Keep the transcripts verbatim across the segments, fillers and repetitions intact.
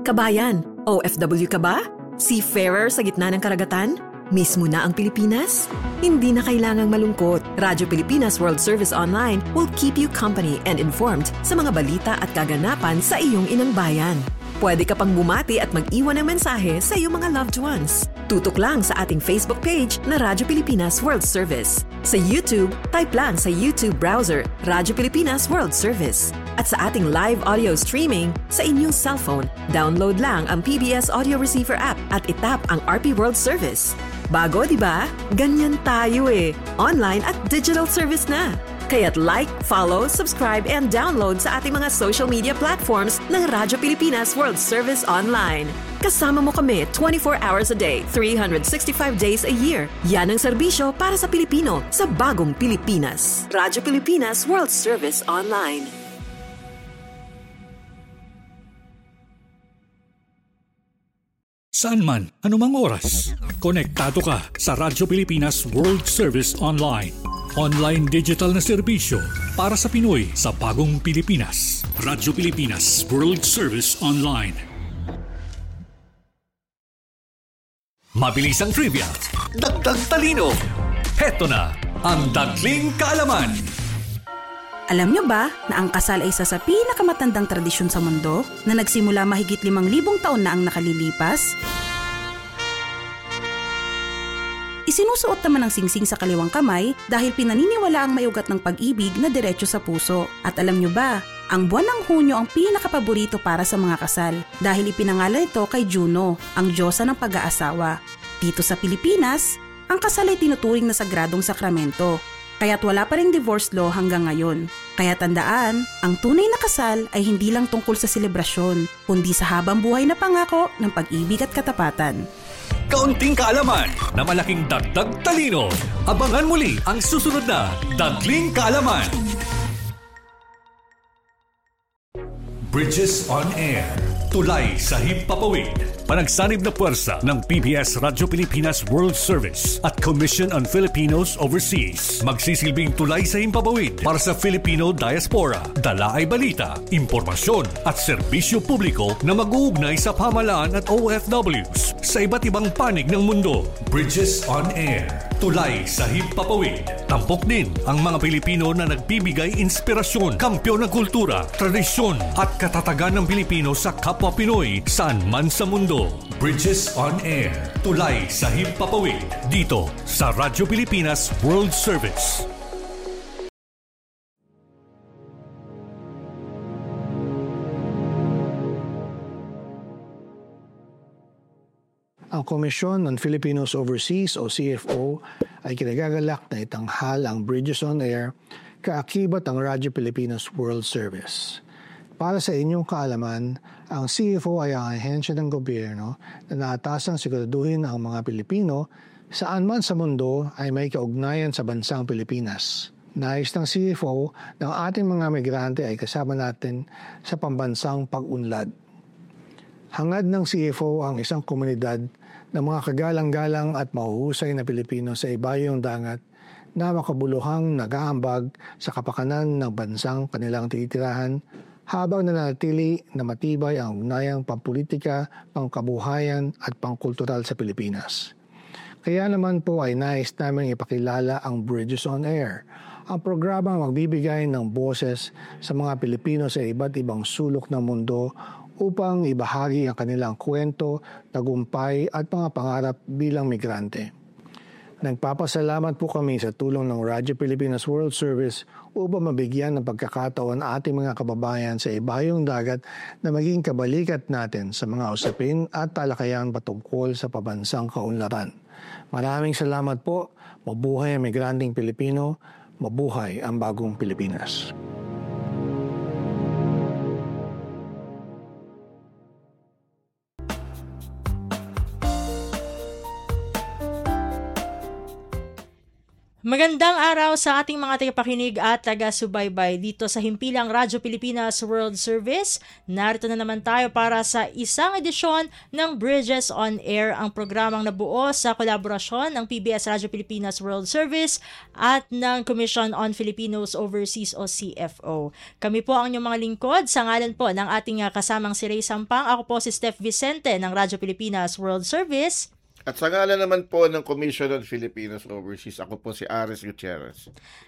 Kabayan, O F W ka ba? Seafarer sa gitna ng karagatan? Mismo na ang Pilipinas? Hindi na kailangang malungkot. Radyo Pilipinas World Service Online will keep you company and informed sa mga balita at kaganapan sa iyong inang bayan. Pwede ka pang bumati at mag-iwan ng mensahe sa iyong mga loved ones. Tutok lang sa ating Facebook page na Radyo Pilipinas World Service. Sa YouTube, type lang sa YouTube browser Radyo Pilipinas World Service. At sa ating live audio streaming sa inyong cellphone, download lang ang P B S Audio Receiver app at itap ang R P World Service. Bago, di ba? Ganyan tayo eh. Online at digital service na. Kaya't like, follow, subscribe, and download sa ating mga social media platforms ng Radyo Pilipinas World Service Online. Kasama mo kami twenty-four hours a day, three hundred sixty-five days a year. Yan ang serbisyo para sa Pilipino sa bagong Pilipinas. Radyo Pilipinas World Service Online. Saan man, anumang oras, konektado ka sa Radyo Pilipinas World Service Online. Online digital na serbisyo para sa Pinoy sa bagong Pilipinas. Radyo Pilipinas World Service Online. Mabilis ang trivia, dagdag talino. Heto na ang Dagling Kaalaman. Alam niyo ba na ang kasal ay isa sa pinakamatandang tradisyon sa mundo na nagsimula mahigit limang libong taon na ang nakalilipas? Isinusuot naman ang singsing sa kaliwang kamay dahil pinaniniwala ang may ugat ng pag-ibig na diretso sa puso. At alam niyo ba, ang buwan ng Hunyo ang pinakapaborito para sa mga kasal dahil ipinangalan ito kay Juno, ang diyosa ng pag-aasawa. Dito sa Pilipinas, ang kasal ay tinuturing na sagradong sakramento. Kaya't wala pa ring divorce law hanggang ngayon. Kaya tandaan, ang tunay na kasal ay hindi lang tungkol sa selebrasyon, kundi sa habang buhay na pangako ng pag-ibig at katapatan. Kaunting kaalaman na malaking dagdag talino. Abangan muli ang susunod na Dagling Kaalaman. Bridges on Air. Tulay sa himpapawid. Panagsanib na puwersa ng P B S Radyo Pilipinas World Service at Commission on Filipinos Overseas. Magsisilbing tulay sa himpapawid para sa Filipino diaspora. Dala ay balita, impormasyon at serbisyo publiko na mag-uugnay sa pamahalaan at O F Ws sa iba't ibang panig ng mundo. Bridges on Air. Tulay sa himpapawid. Tampok din ang mga Pilipino na nagbibigay inspirasyon, kampyon ng kultura, tradisyon at katatagan ng Pilipino sa kapwa Pinoy saan man sa mundo. Bridges on Air. Tulay sa himpapawid. Dito sa Radyo Pilipinas World Service. Ang Komisyon on Filipinos Overseas o C F O ay kinagagalak na itanghal ang Bridges on Air kaakibat ang Radyo Pilipinas World Service. Para sa inyong kaalaman, ang C F O ay ang ahensya ng gobyerno na naatasang siguraduhin ang mga Pilipino saan man sa mundo ay may kaugnayan sa bansang Pilipinas. Nais ng C F O ng ating mga migrante ay kasama natin sa pambansang pag-unlad. Hangad ng C F O ang isang komunidad ng mga kagalang-galang at mahuhusay na Pilipino sa ibayong dagat na makabuluhang nag-aambag sa kapakanan ng bansang kanilang titirahan habang nanatili na matibay ang ugnayang pampolitika, pangkabuhayan at pangkultural sa Pilipinas. Kaya naman po ay nais namin ipakilala ang Bridges on Air, ang programang magbibigay ng boses sa mga Pilipino sa iba't ibang sulok ng mundo upang ibahagi ang kanilang kwento, tagumpay at mga pangarap bilang migrante. Nagpapasalamat po kami sa tulong ng Radyo Pilipinas World Service upang mabigyan ng pagkakataon ating mga kababayan sa ibayong dagat na maging kabalikat natin sa mga usapin at talakayan patungkol sa pabansang kaunlaran. Maraming salamat po. Mabuhay ang migranteng Pilipino. Mabuhay ang bagong Pilipinas. Magandang araw sa ating mga tagapakinig at taga-subaybay dito sa himpilang Radyo Pilipinas World Service. Narito na naman tayo para sa isang edisyon ng Bridges on Air, ang programang nabuo sa kolaborasyon ng P B S Radyo Pilipinas World Service at ng Commission on Filipinos Overseas o C F O. Kami po ang inyong mga lingkod sa ngalan po ng ating kasamang si Ray Sampang. Ako po si Steph Vicente ng Radyo Pilipinas World Service. At sa ngalan naman po ng Commission on Filipinos Overseas, ako po si Ares Gutierrez.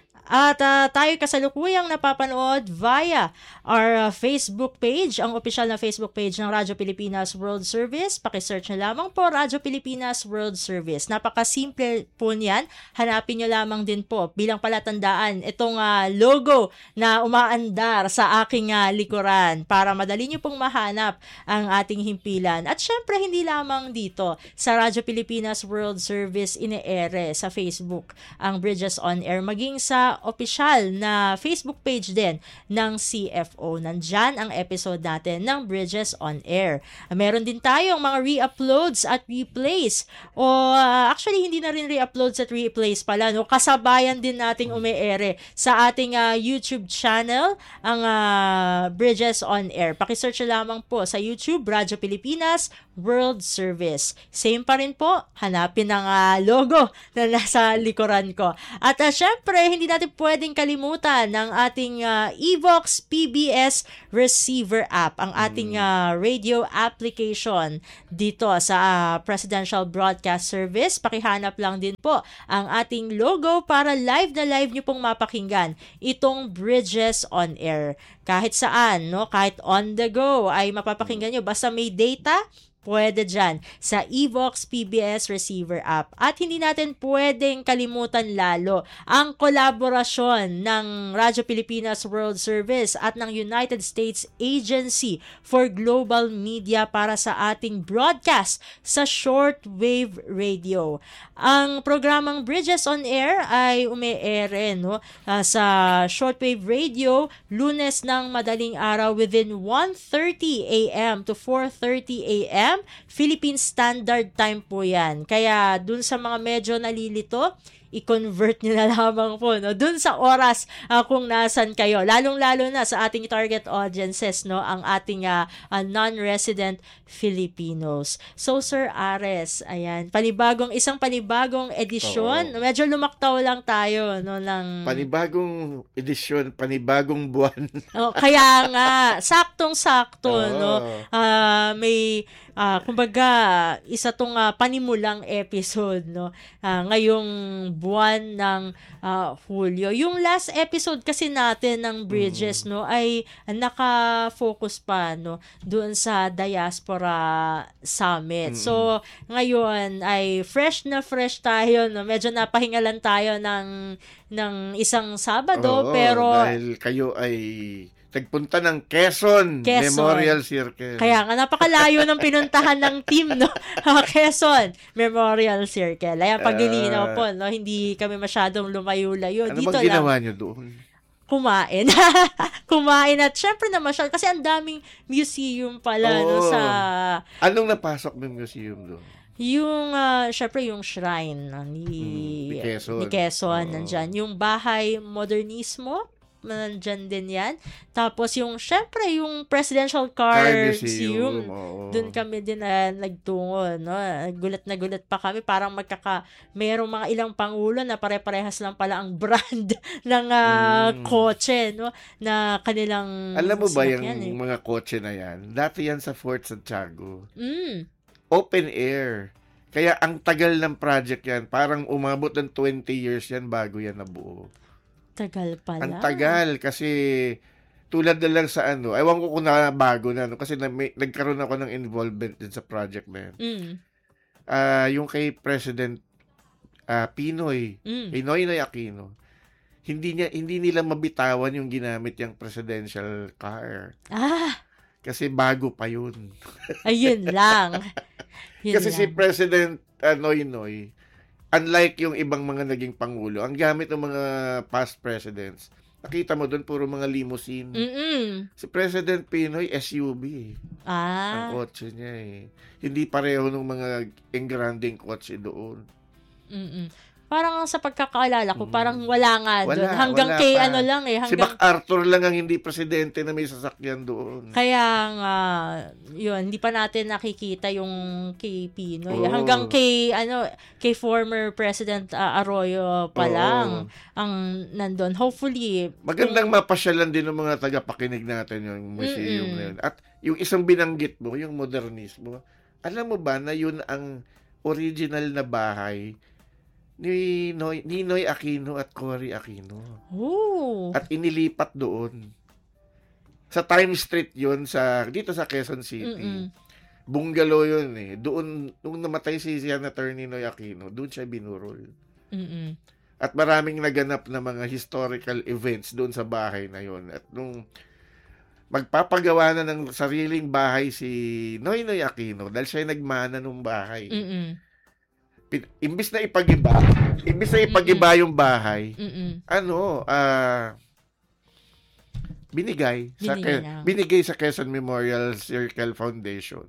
At uh, tayo kasalukuyang napapanood via our uh, Facebook page, ang opisyal na Facebook page ng Radyo Pilipinas World Service. Pakisearch nyo lamang po Radyo Pilipinas World Service. Napakasimple po niyan. Hanapin nyo lamang din po bilang palatandaan itong uh, logo na umaandar sa aking uh, likuran para madali nyo pong mahanap ang ating himpilan. At syempre hindi lamang dito sa Radyo Pilipinas World Service ine-ere sa Facebook ang Bridges on Air, maging sa opisyal na Facebook page din ng C F O. Nandyan ang episode natin ng Bridges on Air. Meron din tayong mga re-uploads at replays. O uh, actually, hindi na rin re-uploads at replays pala. No? Kasabayan din nating ume-ere sa ating uh, YouTube channel, ang uh, Bridges on Air. Pakisearch lamang po sa YouTube, Radyo Pilipinas World Service. Same pa rin po, hanapin ang uh, logo na nasa likuran ko. At uh, syempre, hindi natin pwedeng kalimutan ng ating uh, Evox P B S Receiver app, ang ating uh, radio application dito sa uh, Presidential Broadcast Service. Pakihanap lang din po ang ating logo para live na live nyo pong mapakinggan itong Bridges on Air. Kahit saan, no? Kahit on the go ay mapapakinggan nyo. Basta may data, pwede dyan sa Evox P B S Receiver app. At hindi natin pwedeng kalimutan lalo ang kolaborasyon ng Radyo Pilipinas World Service at ng United States Agency for Global Media para sa ating broadcast sa shortwave radio. Ang programang Bridges on Air ay umi-ere no, uh, sa shortwave radio Lunes ng madaling araw within one thirty a.m. to four thirty a.m. Philippine Standard Time po yan. Kaya dun sa mga medyo nalilito, i-convert nyo na lamang po no dun sa oras uh, kung nasan kayo, lalong-lalo na sa ating target audiences, no, ang ating uh, uh, non-resident Filipinos. So Sir Ares, ayan, panibagong isang panibagong edisyon. Oo. Medyo lumaktaw lang tayo no ng panibagong edisyon, panibagong buwan. Oh, kaya nga saktong-sakto Oo. no. Uh, may Uh, kumbaga, isa tong uh, panimulang episode, no? Uh, ngayong buwan ng uh, Hulyo. Yung last episode kasi natin ng Bridges, mm. no, ay naka-focus pa, no, doon sa Diaspora Summit. Mm. So, ngayon ay fresh na fresh tayo, no? Medyo napahingalan tayo ng, ng isang Sabado, Oo, pero dahil kayo ay nagpunta ng Quezon, Quezon Memorial Circle. Kaya nga, napakalayo ng pinuntahan ng team, no? Quezon Memorial Circle. Ayan, paglilinaw po, no? Hindi kami masyadong lumayo-layo. Ano dito bang ginawa lang nyo doon? Kumain. Kumain at syempre na masyal. Kasi ang daming museum pala, Oo. no? Sa Anong napasok ng museum doon? Yung, uh, syempre, yung shrine no? ni, hmm, ni Quezon. Ni Quezon, Oo. nandyan. Yung bahay modernismo, nandyan din yan. Tapos yung, syempre, yung Presidential Car, Car Museum. Museum. Doon kami din uh, nagtungo, no? Gulat na gulat pa kami. Parang magkaka, mayroong mga ilang pangulo na pare-parehas lang pala ang brand ng uh, mm. kotse, no? Na kanilang alam mo ba yung eh. mga kotse na yan? Dati yan sa Fort Santiago. Mm. Open air. Kaya ang tagal ng project yan. Parang umabot ng twenty years yan bago yan nabuo. Tagal pala. Ang tagal kasi tulad na lang sa ano, ewan ko kung na bago na, no? Kasi na, may, nagkaroon ako ng involvement din sa project na yan. Mm. Uh, yung kay President uh, Pinoy, mm. Pinoy na Aquino, hindi niya hindi nila mabitawan yung ginamit yung presidential car. Ah. Kasi bago pa yun. Ayun lang. Yun kasi lang. si President uh, Noy Noy, unlike yung ibang mga naging pangulo, ang gamit ng mga past presidents, nakita mo doon puro mga limousine. Mm-mm. Si President Pinoy, S U V. Ah. Ang kotse niya eh. Hindi pareho ng mga engranding kotse doon. Mm-mm. parang sa pagkakaalala ko, parang wala nga Wala, doon. Hanggang wala kay pa. ano lang eh. Si Hanggang, MacArthur lang ang hindi presidente na may sasakyan doon. kaya nga, yun, hindi pa natin nakikita yung kay Pinoy. Oo. Hanggang kay, ano, kay former President uh, Arroyo pa Oo. lang ang nandun. Hopefully, Magandang mapasyalan din ng mga tagapakinig natin yung museum Mm-mm. na yun. At yung isang binanggit mo, yung modernismo, alam mo ba na yun ang original na bahay ni Noy, Ninoy Aquino at Cory Aquino. oh, At inilipat doon. Sa Times Street yun, sa, dito sa Quezon City. mm-mm. Bungalow yun eh. Doon, nung namatay si Senator Ninoy Aquino, doon siya binurol. Mm-mm. At maraming naganap na mga historical events doon sa bahay na yun. At nung magpapagawa na ng sariling bahay si Noynoy Aquino, dahil siya yung nagmana ng bahay. Mm-mm. Pin- imbis na ipagiba, imbis na ipagiba yung bahay, Mm-mm. ano, ah, binigay, sa Binigay Ke- na. binigay sa Quezon Memorial Circle Foundation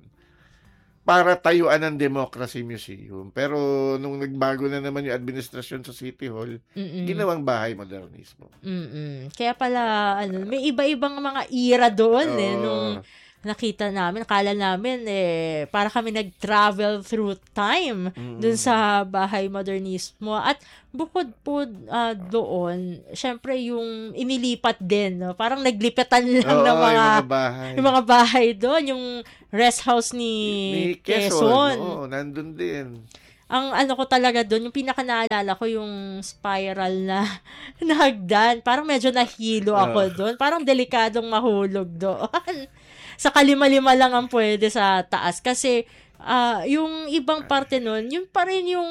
para tayuan ng Democracy Museum. Pero nung nagbago na naman yung administrasyon sa City Hall, Mm-mm. ginawang bahay modernismo. Mm-mm. Kaya pala, ano, may iba-ibang mga era doon eh, Oo. nung nakita namin, akala namin eh, para kami nag-travel through time dun sa bahay modernismo. At bukod po ah, doon, syempre yung inilipat din, no? Parang naglipitan lang Oo, ng mga, yung mga bahay. yung mga bahay doon, yung rest house ni, Ni Quezon. Quezon. Oo, nandun din. Ang ano ko talaga doon, yung pinaka naalala ko yung spiral na na hagdan. Parang medyo nahilo ako Ah. doon. Parang delikadong mahulog doon. Sa kalima-lima lang ang pwede sa taas. Kasi ah, yung ibang parte nun, yun pa rin yung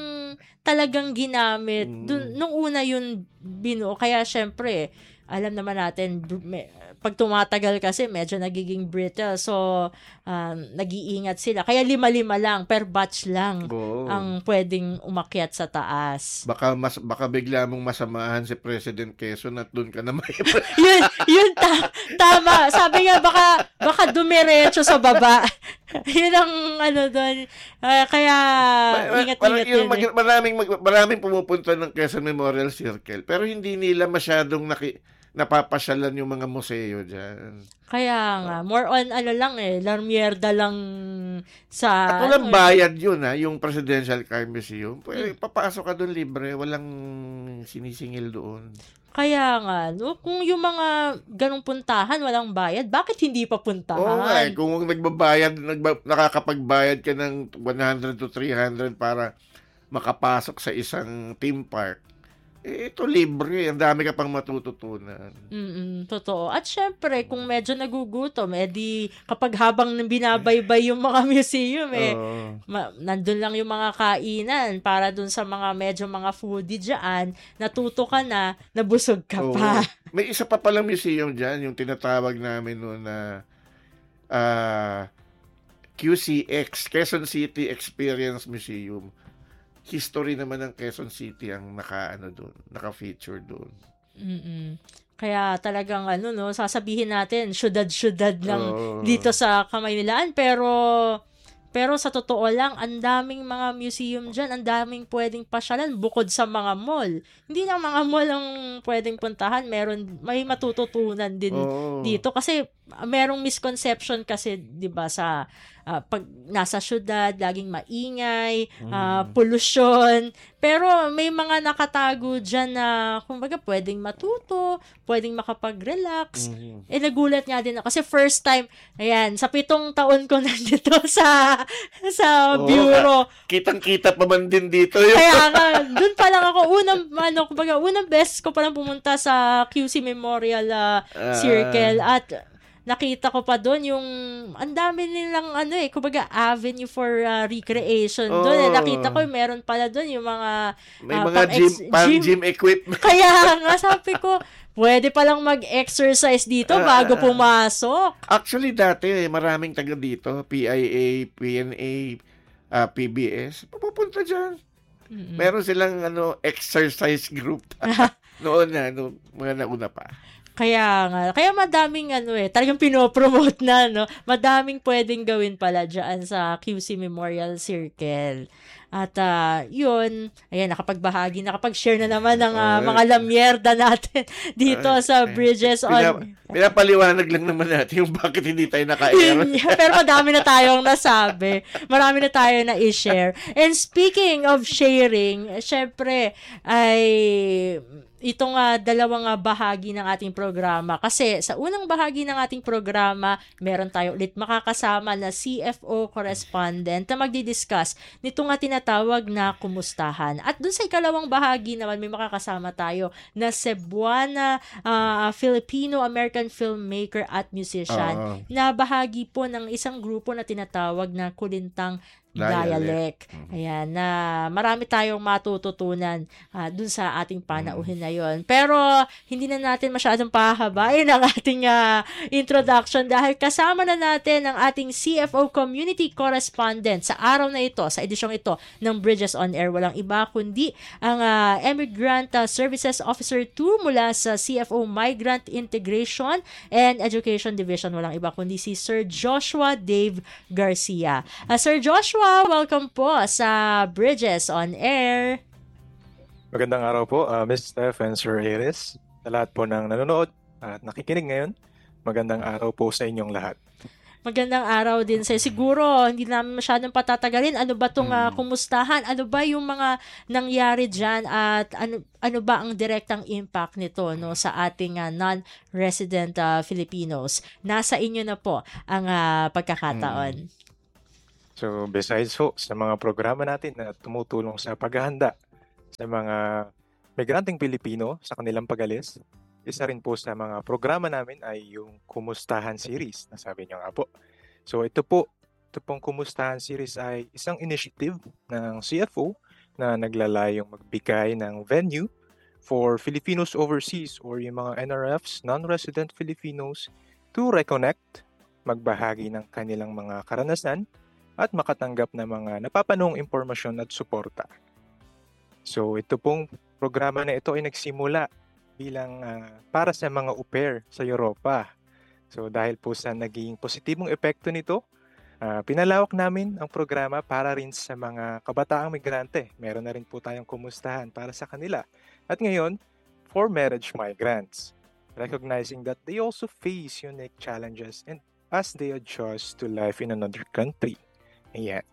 talagang ginamit. Mm. Dun, nung una yun binuo. Kaya syempre, alam naman natin, br- me- pag tumatagal kasi, medyo nagiging brittle. So, um, nag-iingat sila. Kaya lima-lima lang, per batch lang Oo. ang pwedeng umakyat sa taas. Baka mas baka bigla mong masamahan si President Quezon at doon ka na may yun, yun ta- tama. Sabi nga, baka, baka dumiretso sa baba. yun ang ano doon. Ah, kaya, ingat-ingat Parang yun. yung eh. mag- maraming mag- maraming pumupunta ng Quezon Memorial Circle pero hindi nila masyadong naki, napapasyalan yung mga museo diyan. Kaya nga, more on ano lang eh, larmierda lang sa... At walang ano, bayad yun ha, yung Presidential Car Museum. Hmm. Pwede, papasok ka doon libre, walang sinisingil doon. Kaya nga, no? Kung yung mga ganong puntahan, walang bayad, bakit hindi pa puntahan? Oo nga, eh, kung nagbabayad, nagba, nakakapagbayad ka ng one hundred to three hundred para makapasok sa isang theme park, eh, ito libre, ang dami ka pang matututunan. Mm-mm, totoo. At syempre, kung medyo nagugutom, eh di kapag habang binabaybay yung mga museum, eh, Oo. ma- nandun lang yung mga kainan para dun sa mga medyo mga foodie dyan, natuto ka na, nabusog ka Oo. pa. May isa pa palang museum dyan, yung tinatawag namin noon na ah, Q C X, Quezon City Experience Museum. History naman ng Quezon City ang naka-ano doon, naka-feature doon. Mm-mm. Kaya talagang ano no, sasabihin natin, syudad-syudad lang Oo. dito sa Kamaynilaan, pero pero sa totoo lang, ang daming mga museum dyan, ang daming pwedeng pasyalan bukod sa mga mall. Hindi lang mga mall ang pwedeng puntahan, meron, may matututunan din Oo. dito. Kasi ah, merong misconception kasi, di ba, sa ah, pag nasa syudad, laging maingay, ah, pollution. Pero may mga nakatago dyan na, kumbaga, pwedeng matuto, pwedeng makapag-relax. Mhm. Eh, nagulat nga din ako. Kasi first time, ayan, sa pitong taon ko nandito sa sa Oo, bureau. Kitang-kita pa man din dito yung... Kaya nga, dun pa lang ako, unang, ano, kumbaga, unang best ko pa lang pumunta sa Q C Memorial ah, Ah. Circle. At nakita ko pa doon yung, ang dami nilang, ano eh, kumbaga, avenue for ah, recreation doon. Eh, Oo. nakita ko, meron pala doon yung mga, May ah, mga pang gym, ex- pang gym. gym equipment. Kaya nga, sabi ko, pwede palang mag-exercise dito bago pumasok. Actually, dati, eh, maraming taga dito, P I A, P N A, ah, P B S, pupunta dyan. Meron silang ano exercise group. Noon na, no, mga nauna pa. Kaya nga, kaya madaming ano eh, talagang pinopromote na, no? Madaming pwedeng gawin pala dyan sa Q C Memorial Circle. At uh, yun, ayan, nakapagbahagi, nakapag-share na naman ng uh, mga lamyerda natin dito uh, sa Bridges on... Pinap- pinapaliwanag lang naman natin yung bakit hindi tayo naka-air. Pero madami na tayong nasabi. Marami na tayo na i-share. And speaking of sharing, syempre, ay... itong uh, dalawang uh, bahagi ng ating programa. Kasi sa unang bahagi ng ating programa, meron tayo ulit makakasama na C F O correspondent na magdi-discuss nito nga tinatawag na kumustahan. At dun sa ikalawang bahagi naman, may makakasama tayo na Cebuana uh, Filipino-American filmmaker at musician uh, na bahagi po ng isang grupo na tinatawag na Kulintang Dialect. Ayan, na marami tayong matututunan uh, dun sa ating panauhin na yon. Pero hindi na natin masyadong pahabain ang ating uh, introduction dahil kasama na natin ang ating C F O Community Correspondent sa araw na ito, sa edisyong ito ng Bridges on Air. Walang iba kundi ang uh, Immigrant uh, Services Officer two mula sa C F O Migrant Integration and Education Division. Walang iba kundi si Sir Joshua Dave Garcia. Uh, Sir Joshua, welcome po sa Bridges on Air. Magandang araw po, uh, Miz Steph and Sir Iris. Sa lahat po ng nanonood at nakikinig ngayon, magandang araw po sa inyong lahat. Magandang araw din sa siguro, hindi namin masyadong patatagalin. Ano ba itong uh, kumustahan? Ano ba yung mga nangyari dyan? At ano, ano ba ang direktang impact nito no, sa ating uh, non-resident uh, Filipinos? Nasa inyo na po ang uh, pagkakataon. Hmm. So, besides po sa mga programa natin na tumutulong sa paghahanda sa mga migranteng Pilipino sa kanilang pag-alis, isa rin po sa mga programa namin ay yung Kumustahan Series, nasabi niyo nga po. So, ito po, ito pong Kumustahan Series ay isang initiative ng C F O na naglalayong magbigay ng venue for Filipinos overseas or yung mga N R Fs, non-resident Filipinos, to reconnect, magbahagi ng kanilang mga karanasan, at makatanggap ng mga napapanong impormasyon at suporta. So ito pong programa na ito ay nagsimula bilang uh, para sa mga au pair sa Europa. So dahil po sa naging positibong epekto nito, uh, pinalawak namin ang programa para rin sa mga kabataang migrante. Meron na rin po tayong kumustahan para sa kanila. At ngayon, for marriage migrants, recognizing that they also face unique challenges and as they adjust to life in another country. Ayan.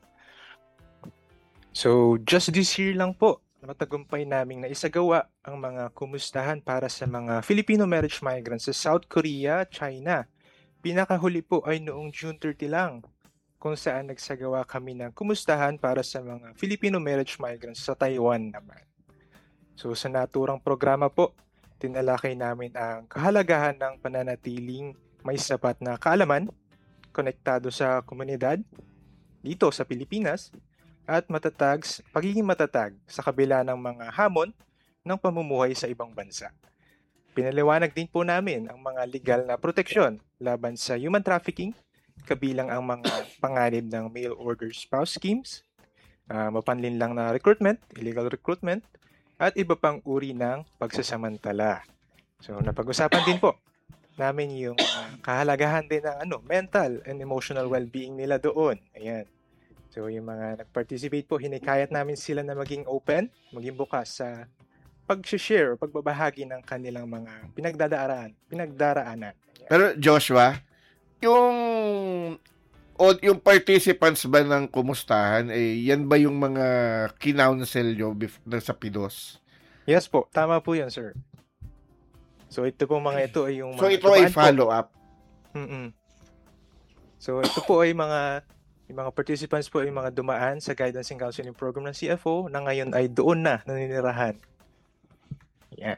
So, just this year lang po, matagumpay naming na isagawa ang mga kumustahan para sa mga Filipino marriage migrants sa South Korea, China. Pinakahuli po ay noong June thirtieth lang, kung saan nagsagawa kami ng kumustahan para sa mga Filipino marriage migrants sa Taiwan naman. So, sa naturang programa po, tinalakay namin ang kahalagahan ng pananatiling may sapat na kaalaman, konektado sa komunidad, dito sa Pilipinas, at matatag, pagiging matatag sa kabila ng mga hamon ng pamumuhay sa ibang bansa. Pinaliwanag din po namin ang mga legal na proteksyon laban sa human trafficking, kabilang ang mga panganib ng mail order spouse schemes, uh, mapanlinlang na recruitment, illegal recruitment, at iba pang uri ng pagsasamantala. So napag-usapan din po namin yung uh, kahalagahan din ng ano, mental and emotional well-being nila doon. Ayan. So yung mga nag-participate po, hinikayat namin sila na maging open, maging bukas sa pag-share o pagbabahagi ng kanilang mga pinagdadaanan, pinagdaraanan. Ayan. Pero Joshua, yung o yung participants ba ng kumustahan, eh, yan ba yung mga kinounsel nyo bef- sa P I D O S? Yes po, tama po yan, sir. So ito po mga ito ay yung mga... So ito ay follow-up? Mm-mm. So ito po ay mga... Yung mga participants po ay mga dumaan sa Guidance and Counseling Program ng C F O na ngayon ay doon na naninirahan. Yeah.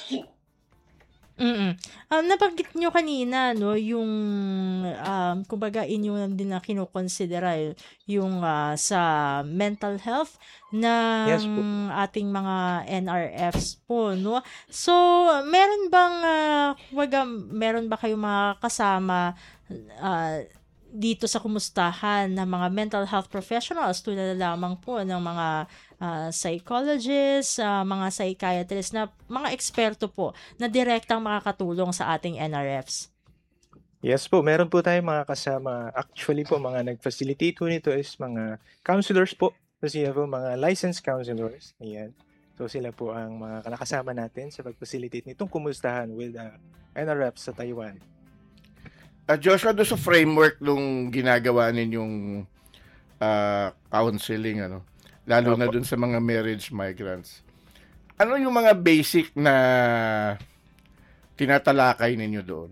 Mm. Um, nabanggit nyo kanina, no, yung, um, kumbaga, inyo din na kinukonsidera yung uh, sa mental health ng yes, ating mga N R Fs po, no? So, meron bang, uh, kumbaga, meron ba kayong mga kasama uh, dito sa kumustahan ng mga mental health professionals tulad lamang po ng mga uh, psychologists, uh, mga psychiatrists, na mga eksperto po na direktang makakatulong sa ating N R Fs. Yes po, meron po tayong mga kasama. Actually po, mga nag-facilitate po nito is mga counselors po. Kasi po, mga licensed counselors. Ayan. So sila po ang mga nakasama natin sa pag-facilitate nitong kumustahan with uh, N R F sa Taiwan. Uh, Joshua, doon sa framework nung ginagawa ninyong uh, counseling, ano, lalo Opo. na doon sa mga marriage migrants, ano yung mga basic na tinatalakay ninyo doon?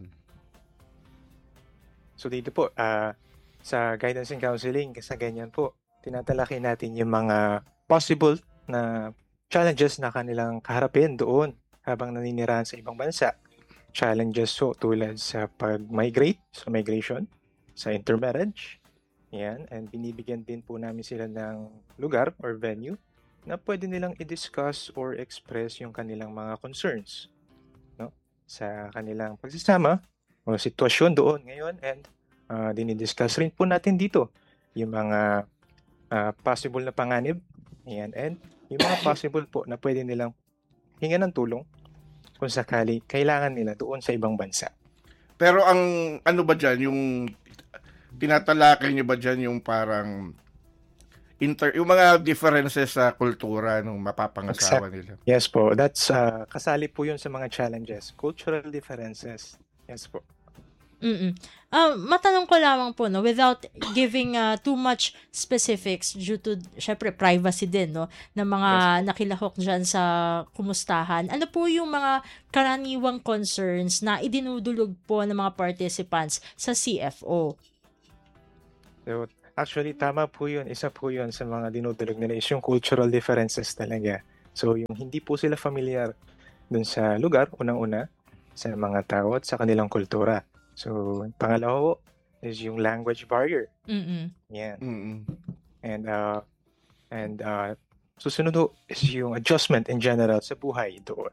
So dito po, uh, sa guidance and counseling, sa ganyan po, tinatalakay natin yung mga possible na challenges na kanilang kaharapin doon habang naninirahan sa ibang bansa. Challenges so tulad sa pag-migrate, sa migration, sa intermarriage. Yan, and binibigyan din po namin sila ng lugar or venue na pwede nilang i-discuss or express yung kanilang mga concerns, no? Sa kanilang pagsasama o sitwasyon doon ngayon, and uh, dinidiscuss rin po natin dito yung mga uh, possible na panganib, yan, and yung mga possible po na pwede nilang hingan ng tulong kung sakali kailangan nila doon sa ibang bansa. Pero ang ano ba dyan, yung tinatalakay nyo ba dyan yung parang inter, yung mga differences sa kultura nung mapapangasawa exact. nila? Yes po, that's uh, kasali po yun sa mga challenges, cultural differences. Yes po. Mm. Uh, matanong ko lamang po, no, without giving uh, too much specifics due to syempre privacy din, no, ng mga yes, nakilahok diyan sa kumustahan. Ano po yung mga karaniwang concerns na idinudulog po ng mga participants sa C F O? So, actually tama po yun. Isa po yun sa mga dinudulog nila is yung cultural differences talaga. So yung hindi po sila familiar dun sa lugar, unang-una, sa mga tao at sa kanilang kultura. So, pangalawa is yung language barrier. Mm-mm. Yeah. Mm-mm. And uh and uh susunod ho is yung adjustment in general sa buhay doon.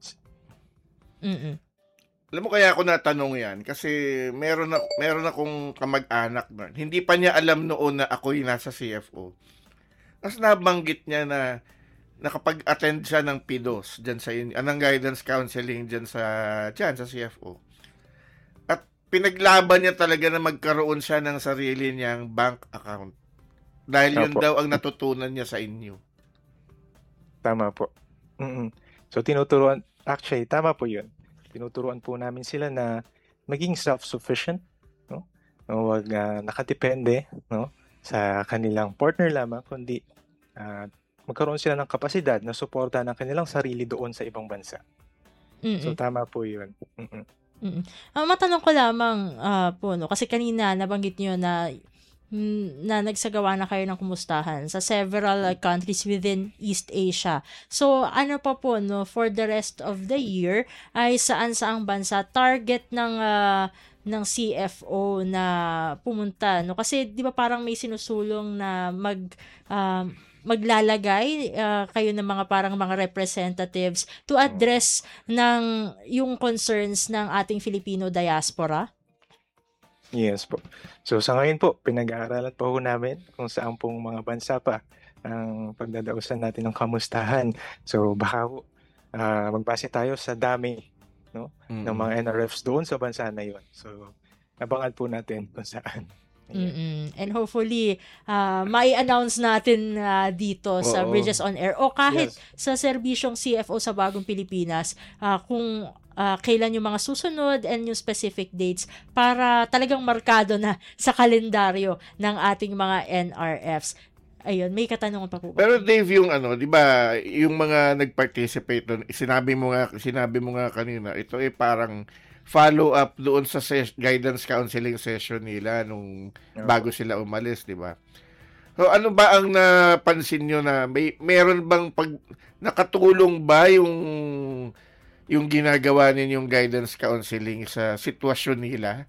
Mm-mm. Alam mo kaya ako natanong yan kasi meron na meron akong kamag-anak na hindi pa niya alam noon na ako'y nasa C F O. Tapos nabanggit niya na nakapag-attend siya ng P D O S diyan sa anong guidance counseling diyan sa diyan sa C F O. Pinaglaban niya talaga na magkaroon siya ng sarili niyang bank account. Dahil yun Opo. daw ang natutunan niya sa inyo. Tama po. Mm-mm. So tinuturuan, actually tama po yun. Tinuturuan po namin sila na maging self-sufficient, no? Huwag uh, nakadepende, no, sa kanilang partner lamang, kundi uh, magkaroon sila ng kapasidad na suporta ng kanilang sarili doon sa ibang bansa. Mm-mm. So tama po yun. Mm-mm. Mm. Uh, matanong ko lamang uh, po, no, kasi kanina nabanggit niyo na na nagsagawa na kayo ng kumustahan sa several uh, countries within East Asia. So ano pa po, no, for the rest of the year ay saan-saang bansa target ng uh, ng C F O na pumunta, no? Kasi 'di ba parang may sinusulong na mag uh, maglalagay uh, kayo ng mga parang mga representatives to address ng yung concerns ng ating Filipino diaspora? Yes po. So sa ngayon po, pinag-aaralan pa po namin kung saan pong mga bansa pa ang pagdadausan natin ng kamustahan. So baka po, uh, magbase tayo sa dami, no, mm-hmm. ng mga N R Fs doon sa bansa na yun. So abangan po natin kung saan. Mm-mm. And hopefully, uh, mai-announce natin uh, dito Oo. sa Bridges on Air o kahit yes. sa serbisyong C F O sa Bagong Pilipinas uh, kung uh, kailan yung mga susunod and yung specific dates para talagang markado na sa kalendaryo ng ating mga N R Fs. Ayun, may katanungan pa po. Pero Dave, yung ano, 'di ba, yung mga nag-participate doon, sinabi mo nga, sinabi mo nga kanina, ito ay eh, parang follow up doon sa ses- guidance counseling session nila nung bago sila umalis, 'di ba? So ano ba ang napansin niyo na may meron bang pag nakatulong ba yung yung ginagawa ninyong guidance counseling sa sitwasyon nila?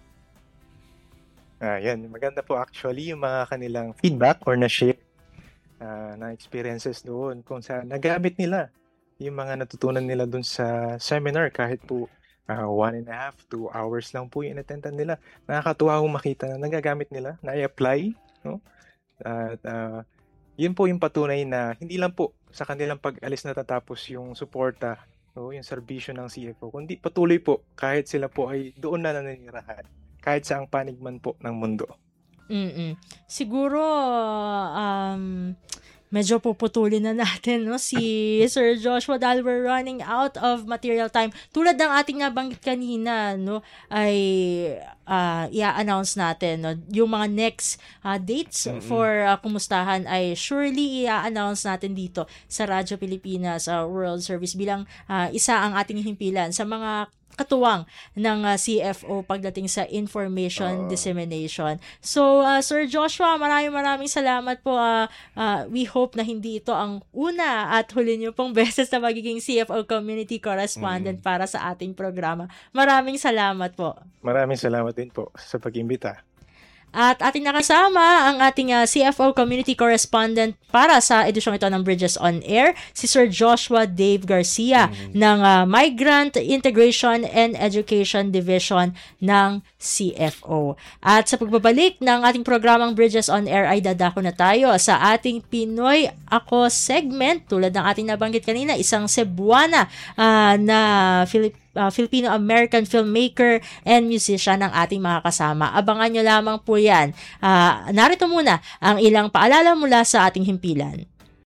Ah, yan, maganda po actually yung mga kanilang feedback or na-share uh, na experiences doon kung saan nagamit nila yung mga natutunan nila doon sa seminar kahit po Uh, one and a half, two hours lang po yung inattendan nila. Nakakatuwa kong makita na nagagamit nila, na-i-apply, no? At uh, yun po yung patunay na hindi lang po sa kanilang pag-alis natatapos yung suporta, no, yung serbisyo ng C F O, kundi patuloy po kahit sila po ay doon na nananirahan, kahit saang panig man po ng mundo. Mm-mm. Siguro, um, medyo puputulin na natin, no, si Sir Joshua dahil we're running out of material time. Tulad ng ating nabanggit kanina, no, ay uh, i-announce natin, no, yung mga next uh, dates mm-hmm. for uh, kumustahan ay surely i-announce natin dito sa Radyo Pilipinas uh, World Service bilang uh, isa ang ating himpilan sa mga katuwang ng uh, C F O pagdating sa information uh, dissemination. So, uh, Sir Joshua, maraming maraming salamat po. Uh, uh, we hope na hindi ito ang una at huli niyo pong beses na magiging C F O Community Correspondent mm. para sa ating programa. Maraming salamat po. Maraming salamat din po sa pag-imbita. At ating nakasama ang ating uh, C F O Community Correspondent para sa edisyong ito ng Bridges on Air, si Sir Joshua Dave Garcia mm-hmm. ng uh, Migrant Integration and Education Division ng C F O. At sa pagbabalik ng ating programang Bridges on Air ay dadako na tayo sa ating Pinoy Ako segment. Tulad ng ating nabanggit kanina, isang Cebuana uh, na Filipino Uh, Filipino-American filmmaker and musician ng ating mga kasama. Abangan nyo lamang po yan. Uh, narito muna ang ilang paalala mula sa ating himpilan.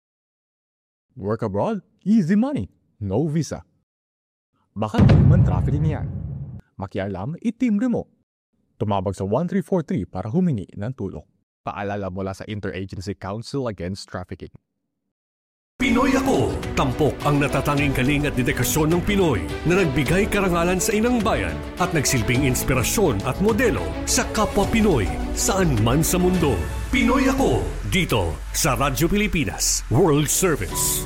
Work abroad? Easy money. No visa. Baka human trafficking yan. Makialam, itimbre mo. Tumawag sa one three four three para humingi ng tulong. Paalala mula sa Interagency Council Against Trafficking. Pinoy Ako! Tampok ang natatanging kaling at dedikasyon ng Pinoy na nagbigay karangalan sa inang bayan at nagsilbing inspirasyon at modelo sa kapwa Pinoy saan man sa mundo. Pinoy Ako! Dito sa Radyo Pilipinas World Service.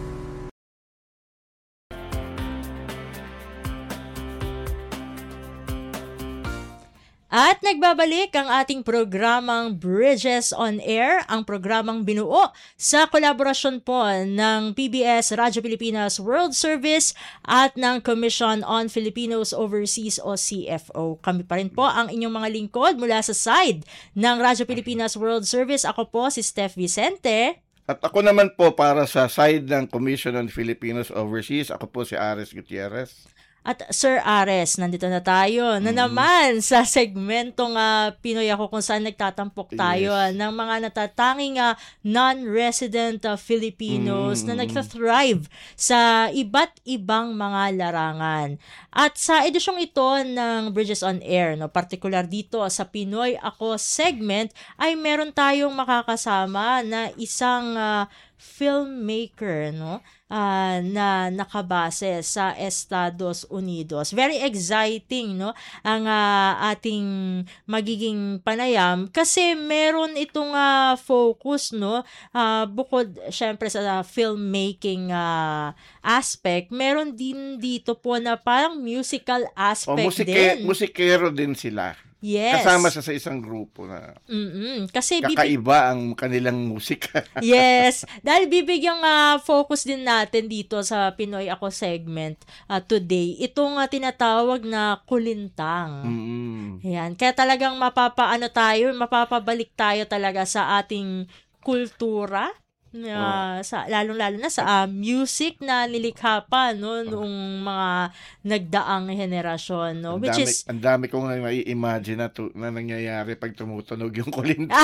At nagbabalik ang ating programang Bridges on Air, ang programang binuo sa kolaborasyon po ng P B S Radyo Pilipinas World Service at ng Commission on Filipinos Overseas o C F O. Kami pa rin po ang inyong mga lingkod mula sa side ng Radyo Pilipinas World Service. Ako po si Steph Vicente. At ako naman po para sa side ng Commission on Filipinos Overseas, ako po si Ares Gutierrez. At Sir Ares, nandito na tayo na mm. naman sa segmentong uh, Pinoy Ako kung saan nagtatampok tayo yes. ng mga natatanging uh, non-resident uh, Filipinos mm. na nagta-thrive sa iba't ibang mga larangan. At sa edisyong ito ng Bridges on Air, no, particular dito sa Pinoy Ako segment, ay meron tayong makakasama na isang uh, filmmaker, no? Uh, na nakabase sa Estados Unidos. Very exciting, no, ang uh, ating magiging panayam kasi meron itong uh, focus, no, uh, bukod syempre sa uh, filmmaking uh, aspect, meron din dito po na parang musical aspect o, musike- din. Musikero din sila. Yes. Kasama sa, sa isang grupo na Mm-mm. Kasi kakaiba ang kanilang musika. Yes. Dahil bibigyang uh, focus din natin dito sa Pinoy Ako segment uh, today, itong uh, tinatawag na kulintang. Mm-hmm. Ayan. Kaya talagang mapapaano tayo, mapapabalik tayo talaga sa ating kultura. Uh, sa lalong-lalo na sa uh, music na nilikha pa no noong mga nagdaang henerasyon, no, ang which dami, is ang dami kong mai-imagine na, tu- na nangyayari pag tumutunog yung kulintang.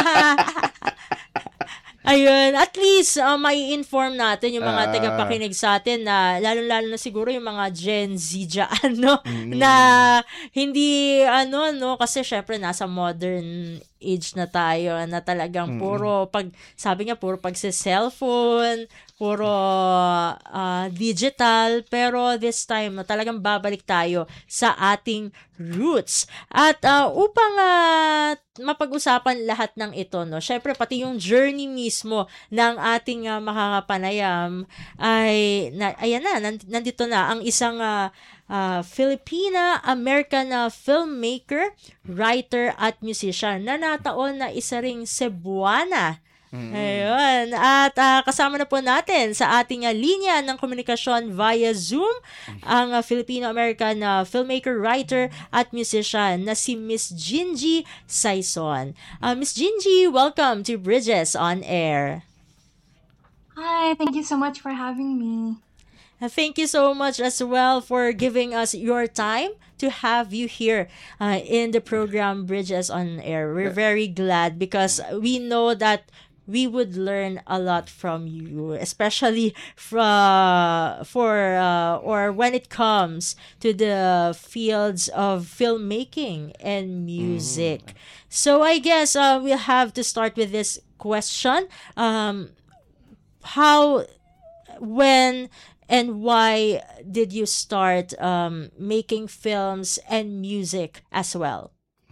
Ayun, at least uh, may inform natin yung mga uh, tagapakinig sa atin na lalong-lalo na siguro yung mga Gen Z dyan, no? Mm. Na hindi, ano, no? Kasi syempre nasa modern age na tayo na talagang puro, pag, sabi nga, puro pag sa cellphone, puro uh, digital, pero this time, no, talagang babalik tayo sa ating roots. At uh, upang uh, mapag-usapan lahat ng ito, no, syempre pati yung journey mismo ng ating uh, makakapanayam ay, na, ayan na, nandito na ang isang uh, uh, Filipina-American uh, filmmaker, writer at musician na nataon na isa ring Cebuana Ayun. At ah, kasama na po natin sa ating ah, linya ng komunikasyon via Zoom ang ah, Filipino-American ah, filmmaker, writer at musician na si Miss Gingy Saison. Uh, Miss Gingy, welcome to Bridges on Air. Hi, thank you so much for having me. Uh, Thank you so much as well for giving us your time to have you here uh, in the program Bridges on Air. We're very glad because we know that we would learn a lot from you, especially fra, for uh, or when it comes to the fields of filmmaking and music. So I guess uh, we'll have to start with this question. Um, how, when, and why did you start um, making films and music as well?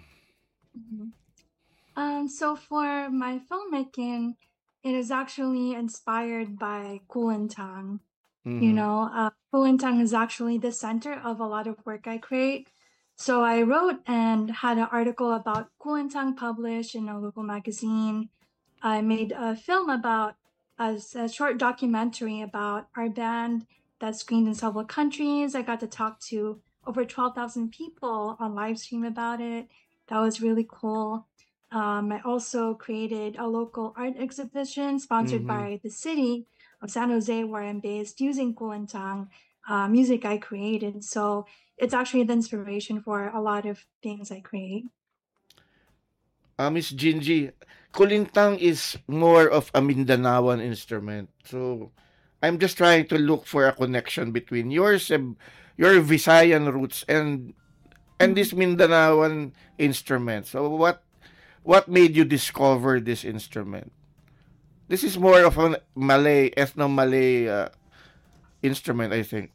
Um, so for my filmmaking, it is actually inspired by Kuomintang. You know, uh, Kuomintang is actually the center of a lot of work I create. So I wrote and had an article about Kuomintang published in a local magazine. I made a film about a, a short documentary about our band that screened in several countries. I got to talk to over twelve thousand people on live stream about it. That was really cool. Um, I also created a local art exhibition sponsored by the city of San Jose, where I'm based, using Kuomintang uh, music I created. So it's actually the inspiration for a lot of things I create. Uh, Miss Gingy, kulintang is more of a Mindanaoan instrument. So I'm just trying to look for a connection between yours and your Visayan roots and and this Mindanaoan instrument. So what what made you discover this instrument? This is more of a Malay, ethno-Malay uh, instrument, I think.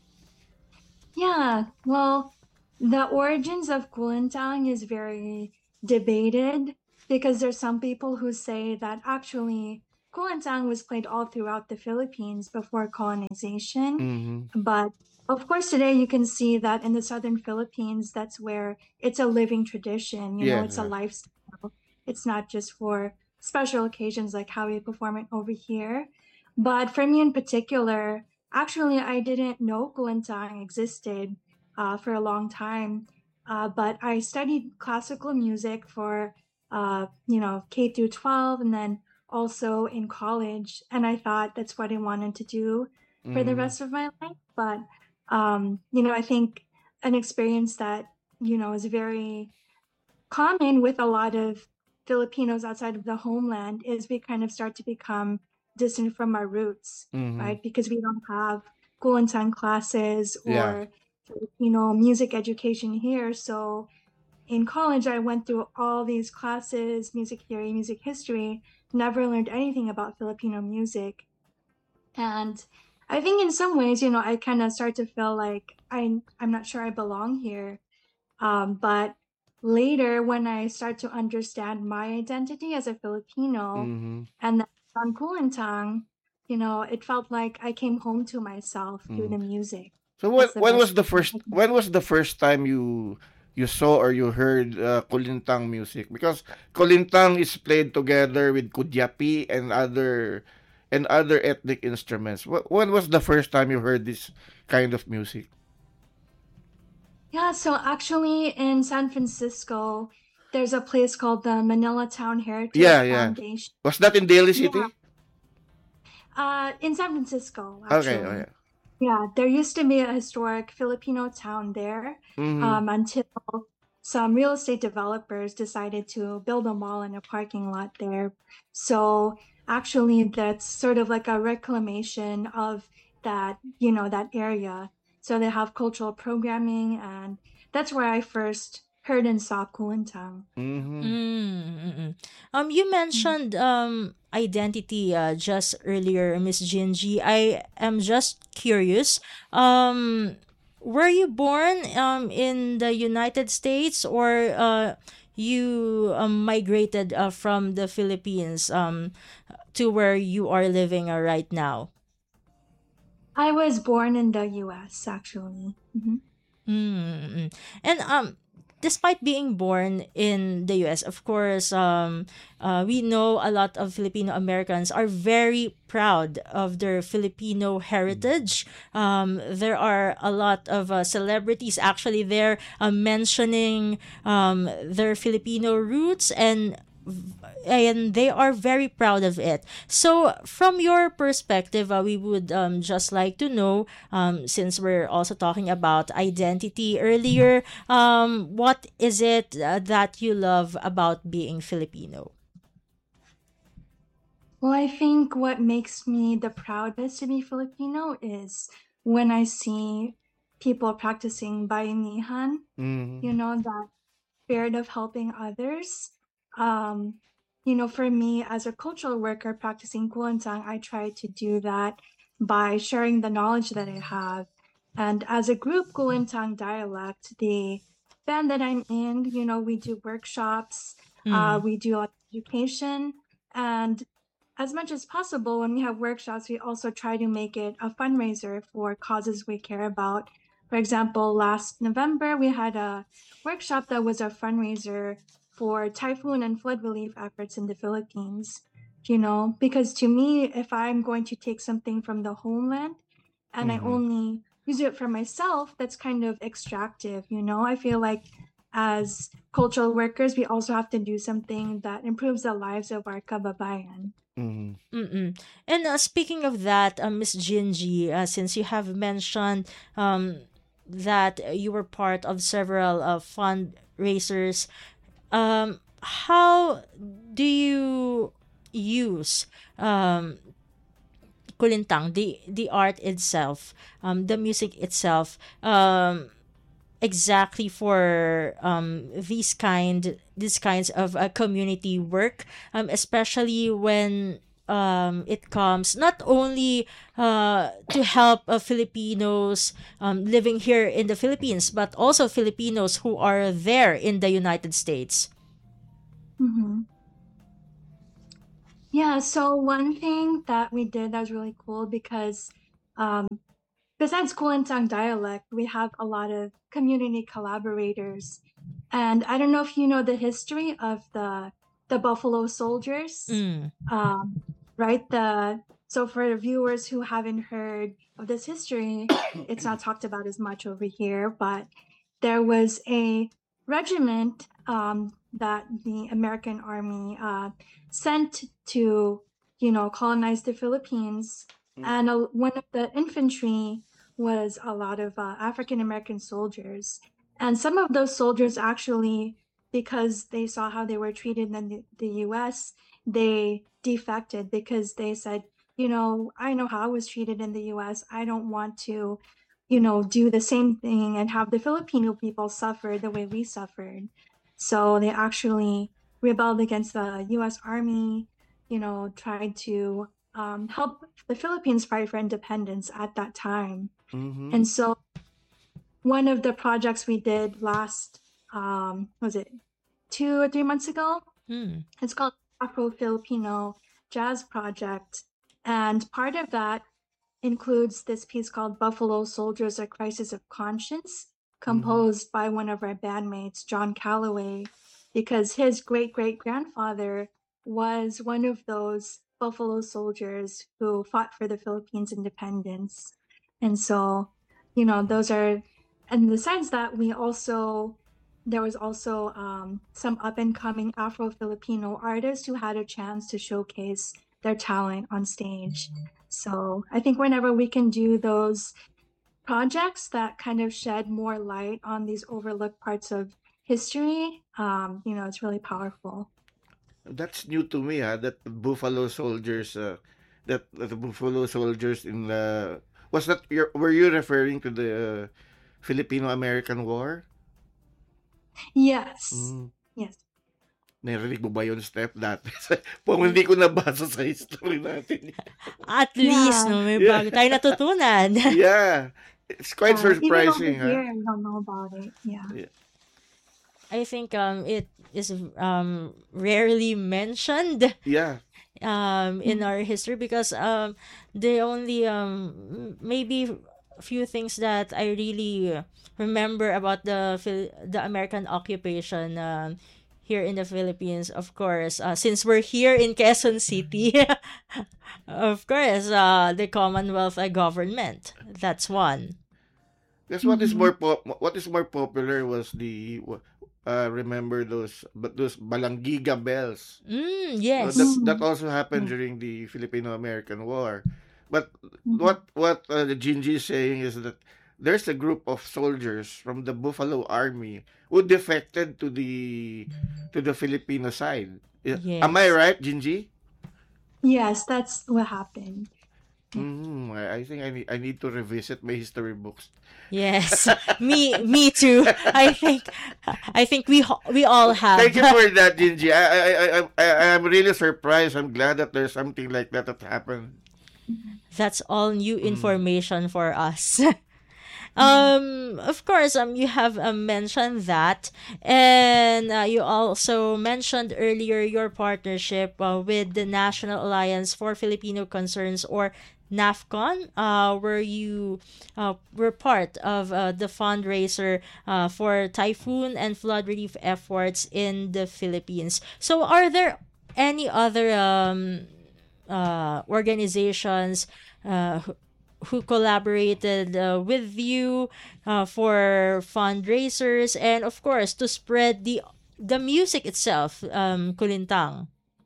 Yeah, well, the origins of Kuomintang is very debated because there's some people who say that actually Kuomintang was played all throughout the Philippines before colonization. Mm-hmm. But of course, today you can see that in the southern Philippines, that's where it's a living tradition. You know, Yeah, it's a yeah. lifestyle. It's not just for special occasions like how we perform it over here. But for me in particular, actually, I didn't know Kuomintang existed uh, for a long time. Uh, but I studied classical music for, uh, you know, K through twelve, and then also in college. And I thought that's what I wanted to do for the Mm-hmm. rest of my life. But, um, you know, I think an experience that, you know, is very common with a lot of Filipinos outside of the homeland is we kind of start to become distant from our roots, Mm-hmm. right? Because we don't have Kuomintang classes Yeah. or Filipino music education here. So in college, I went through all these classes, music theory, music history, never learned anything about Filipino music. And I think in some ways, you know, I kind of start to feel like I, I'm not sure I belong here. Um, but later, when I start to understand my identity as a Filipino Mm-hmm. and then on Kuomintang, you know, it felt like I came home to myself through Mm. the music. So when That's the when best was the way first I can. when was the first time you you saw or you heard uh, kulintang music? Because kulintang is played together with kudyapi and other and other ethnic instruments. Wh- When was the first time you heard this kind of music? Yeah, so actually in San Francisco, there's a place called the Manila Town Heritage Yeah, yeah. Foundation. Was that in Daly Yeah, City? uh, in San Francisco, Okay, actually. okay. Yeah, there used to be a historic Filipino town there Mm-hmm. um, until some real estate developers decided to build a mall and a parking lot there. So actually, that's sort of like a reclamation of that, you know, that area. So they have cultural programming, and that's where I first heard and saw Kuomintang. Mm-hmm. Mm-mm. Um, you mentioned um identity uh just earlier, Miss Gingy. I am just curious. Um, were you born um in the United States, or uh you um, migrated uh, from the Philippines um to where you are living uh, right now? I was born in the U S, actually. Mhm. Mm-mm. And um despite being born in the U S, of course, um, uh, we know a lot of Filipino Americans are very proud of their Filipino heritage. Um, there are a lot of uh, celebrities actually there uh, mentioning um, their Filipino roots, and and they are very proud of it. So from your perspective, uh, we would um, just like to know, um, since we're also talking about identity earlier, um, what is it uh, that you love about being Filipino? Well, I think what makes me the proudest to be Filipino is when I see people practicing bayanihan, Mhm. you know, that spirit of helping others. Um, you know, for me as a cultural worker practicing Kulintang, I try to do that by sharing the knowledge that I have. And as a group Kulintang dialect, the band that I'm in, you know, we do workshops, uh, Mm. we do a lot of education, and as much as possible, when we have workshops, we also try to make it a fundraiser for causes we care about. For example, last November, we had a workshop that was a fundraiser for typhoon and flood relief efforts in the Philippines. You know, because to me, if I'm going to take something from the homeland and I Mhm. only use it for myself, that's kind of extractive. You know, I feel like as cultural workers, we also have to do something that improves the lives of our kababayan. Mhm. Mm-mm. And uh, speaking of that, uh, Miss Gingy, uh, since you have mentioned um, that you were part of several uh, fundraisers, um, how do you use um, Kulintang, the the art itself, um, the music itself, um, exactly for um these kind these kinds of uh, community work, um especially when um it comes not only uh to help uh, Filipinos um living here in the Philippines, but also Filipinos who are there in the United States. Mm-hmm. Yeah, so one thing that we did that was really cool because um, besides Kulintang dialect, we have a lot of community collaborators. And I don't know if you know the history of the the Buffalo Soldiers. Mm. Um, right? The so for viewers who haven't heard of this history, it's not talked about as much over here, but there was a regiment um, that the American Army uh, sent to, you know, colonize the Philippines. And uh, one of the infantry was a lot of uh, African American soldiers. And some of those soldiers actually, because they saw how they were treated in the, the U S, they defected because they said, you know, I know how I was treated in the U S. I don't want to, you know, do the same thing and have the Filipino people suffer the way we suffered. So they actually rebelled against the U S Army, you know, tried to um, help the Philippines fight for independence at that time. Mhm. And so one of the projects we did last, um, was it two or three months ago? Mm. It's called Afro-Filipino Jazz Project. And part of that includes this piece called Buffalo Soldiers: A Crisis of Conscience, composed by one of our bandmates, John Calloway, because his great-great-grandfather was one of those Buffalo soldiers who fought for the Philippines' independence. And so, you know, those are, in the sense that we also, there was also um, some up-and-coming Afro-Filipino artists who had a chance to showcase their talent on stage. So I think whenever we can do those projects that kind of shed more light on these overlooked parts of history, um, you know, it's really powerful. That's new to me, ha, that Buffalo Soldiers, uh, that, that the Buffalo Soldiers in the, was that, your, were you referring to the uh, Filipino-American War? Yes. Mm. Yes. Narinig mo ba yun, Steph, dati? Kung hindi ko nabasa sa history natin. At least, Yeah. no, may Yeah. bago tayo natutunan. Yeah. It's quite Uh, even over surprising, ha? here, I don't know about it. Yeah. Yeah. I think um it is um rarely mentioned Yeah. um in our history, because um they only um m- maybe few things that I really remember about the Phil- the American occupation um, here in the Philippines. Of course, uh, since we're here in Quezon City, of course, uh, the Commonwealth uh, government. That's one. Because what is more po- what is more popular was the uh, remember those but those Balangiga bells. Mm, Uh, yes. that that also happened during the Filipino-American War. But what what uh, the Gingy is saying is that there's a group of soldiers from the Buffalo Army who defected to the to the Filipino side. I- Am I Yes. right, Gingy? Yes, that's what happened. Mm, I, I think I need I need to revisit my history books. Yes. Me me too. I think I think we ho- we all have. Thank you for that, Gingy. I I I I I- I'm really surprised. I'm glad that there's something like that that happened. That's all new Mm. information for us. Um, of course, um, you have uh, mentioned that, and uh, you also mentioned earlier your partnership uh, with the National Alliance for Filipino Concerns, or NAFCON, uh, where you uh, were part of uh, the fundraiser uh, for typhoon and flood relief efforts in the Philippines. So, are there any other um, uh, organizations uh, who, who collaborated uh, with you uh, for fundraisers and of course to spread the the music itself, um, Kulintang?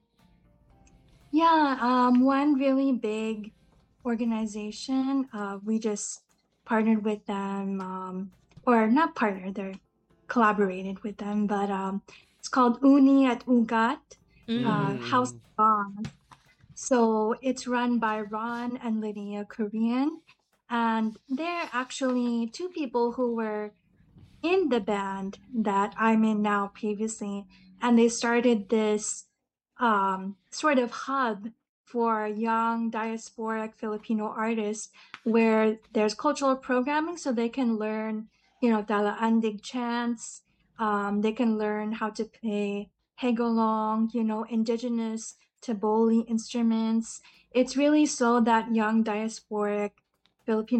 Yeah, um, one really big organization, uh, we just partnered with them, um, or not partnered, they're collaborated with them, but um, it's called Uni at Ugat, uh, House Mm. of Bond. So it's run by Ron and Lydia Korean, and they're actually two people who were in the band that I'm in now previously, and they started this um, sort of hub for young diasporic Filipino artists where there's cultural programming so they can learn, you know, Dalaandig chants, um, they can learn how to play hegolong, you know, indigenous Taboli instruments. It's really so that young diasporic Filipino